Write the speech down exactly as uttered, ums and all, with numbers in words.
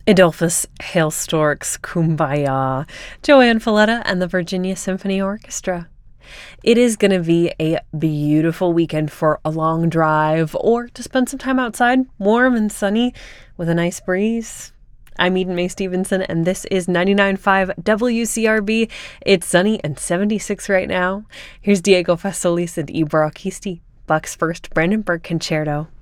Adolphus Hail Storks, Kumbaya, Joanne Falletta, and the Virginia Symphony Orchestra. It is going to be a beautiful weekend for a long drive or to spend some time outside, warm and sunny with a nice breeze. I'm Eden Mae Stevenson, and this is ninety-nine point five W C R B. It's sunny and seventy-six right now. Here's Diego Fastolis and Ibra Kisti, Bach's first Brandenburg Concerto.